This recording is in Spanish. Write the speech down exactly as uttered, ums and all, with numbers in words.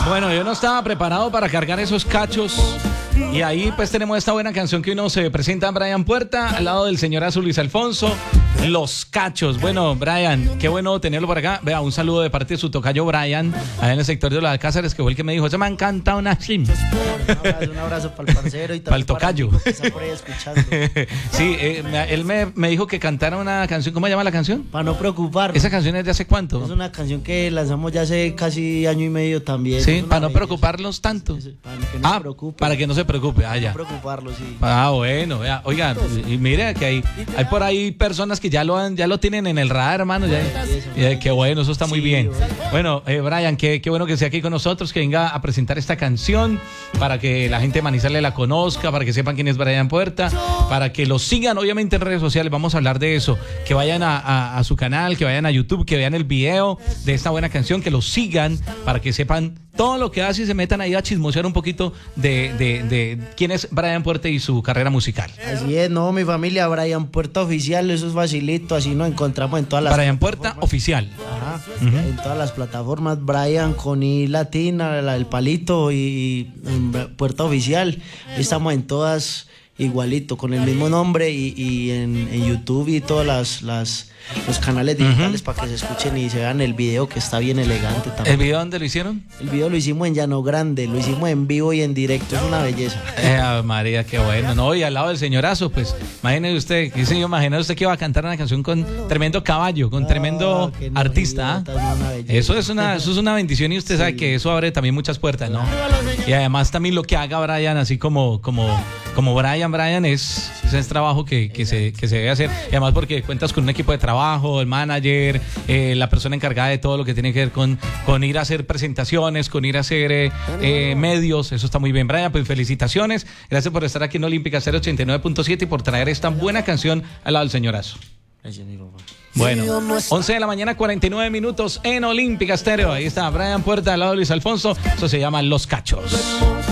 Bueno, yo no estaba preparado para cargar esos cachos. Y ahí pues tenemos esta buena canción que hoy nos eh, presenta Brian Puerta al lado del señorazo Luis Alfonso. Los cachos. Bueno, Brian, qué bueno tenerlo por acá. Vea, un saludo de parte de su tocayo Brian, allá en el sector de los Alcázares, que fue el que me dijo, se me ha encantado una sim. Un abrazo, un abrazo para el parcero y para el tocayo. Para el que está por ahí escuchando. Sí, eh, me, él me, me dijo que cantara una canción. ¿Cómo se llama la canción? Para no preocuparnos. ¿Esa canción es de hace cuánto? Es una canción que lanzamos ya hace casi año y medio también. Sí, para no preocuparlos tanto. Sí, sí, para que no ah, se preocupe. para que no se preocupe. Ah, ya. No preocuparlo, sí. Ah, bueno, vea, oiga, y, y mire que hay, hay por ahí personas que ya lo han, ya lo tienen en el radar, hermano. Ya, ya, qué bueno, eso está muy Sí, bien. bueno, Bueno, eh, Brian, qué, qué bueno que esté aquí con nosotros, que venga a presentar esta canción para que la gente de Manizales la conozca, para que sepan quién es Brian Puerta, para que lo sigan, obviamente, en redes sociales. Vamos a hablar de eso. Que vayan a, a, a su canal, que vayan a YouTube, que vean el video de esta buena canción, que lo sigan para que sepan todo lo que hace y se metan ahí a chismosear un poquito de, de, de quién es Brian Puerta y su carrera musical. Así es, no, mi familia, Brian Puerta Oficial, eso es facilito, así nos encontramos en todas las Brian Puerta Oficial. Ajá, uh-huh. En todas las plataformas, Brian con I latina, la, el palito y, y Puerta Oficial, estamos en todas igualito, con el mismo nombre y, y en, en YouTube y todas las... las los canales digitales uh-huh. para que se escuchen y se vean el video, que está bien elegante también. ¿El video dónde lo hicieron? El video lo hicimos en Llano Grande, lo hicimos en vivo y en directo, es una belleza. Eh, María, qué bueno, ¿no? Y al lado del señorazo, pues, imagínese usted, ¿qué señor? Imagínese usted que iba a cantar una canción con tremendo caballo, con no, tremendo no, artista. ¿eh? Eso es una, eso es una bendición y usted sí. sabe que eso abre también muchas puertas, ¿no? Y además también lo que haga Brian, así como, como, como Brian, Brian es, es trabajo que, que, se, que se debe hacer. Y además porque cuentas con un equipo de trabajo, trabajo, el manager, eh, la persona encargada de todo lo que tiene que ver con, con ir a hacer presentaciones, con ir a hacer eh, eh, medios, eso está muy bien. Brian, pues felicitaciones, gracias por estar aquí en Olímpica cero ochenta y nueve punto siete y por traer esta buena canción al lado del señorazo. Gracias, mi papá. Bueno, once de la mañana, cuarenta y nueve minutos en Olímpica Estéreo. Ahí está Brian Puerta al lado de Luis Alfonso. Eso se llama Los Cachos.